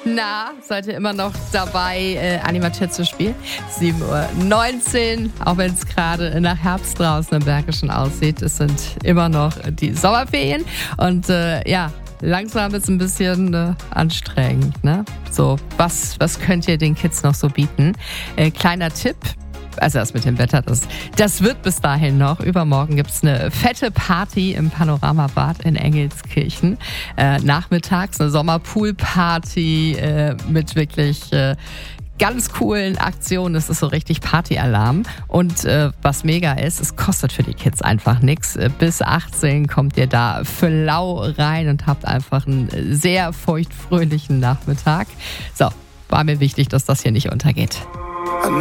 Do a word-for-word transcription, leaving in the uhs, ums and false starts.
Na, seid ihr immer noch dabei, äh, Animatör zu spielen? sieben Uhr neunzehn, auch wenn es gerade nach Herbst draußen im Bergischen aussieht. Es sind immer noch die Sommerferien und äh, ja, langsam ist es ein bisschen äh, anstrengend, ne? So, was, was könnt ihr den Kids noch so bieten? Äh, kleiner Tipp. Also das mit dem Wetter, das, das wird bis dahin noch. Übermorgen gibt es eine fette Party im Panoramabad in Engelskirchen. Äh, nachmittags eine Sommerpoolparty äh, mit wirklich äh, ganz coolen Aktionen. Das ist so richtig Partyalarm. Und äh, was mega ist, es kostet für die Kids einfach nichts. Bis achtzehn kommt ihr da flau rein und habt einfach einen sehr feuchtfröhlichen Nachmittag. So, war mir wichtig, dass das hier nicht untergeht.